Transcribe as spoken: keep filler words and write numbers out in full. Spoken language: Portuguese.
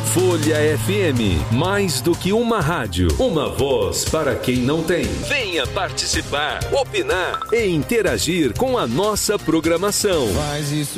Folha F M, mais do que uma rádio, uma voz para quem não tem. Venha participar, opinar e interagir com a nossa programação. Faz isso